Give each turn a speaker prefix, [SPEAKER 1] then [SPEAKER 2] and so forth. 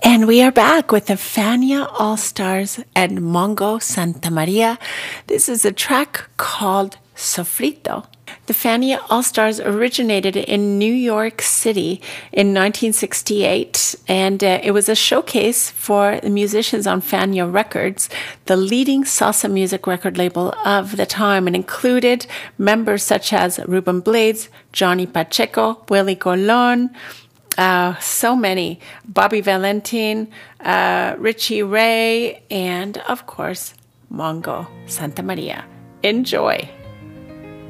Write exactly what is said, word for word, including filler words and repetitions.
[SPEAKER 1] And we are back with the Fania All-Stars and Mongo Santa Maria. This is a track called Sofrito. The Fania All-Stars originated in New York City in nineteen sixty-eight, and uh, it was a showcase for the musicians on Fania Records, the leading salsa music record label of the time, and included members such as Ruben Blades, Johnny Pacheco, Willie Colon, Uh, so many. Bobby Valentin, uh, Richie Ray, and of course, Mongo Santa Maria. Enjoy.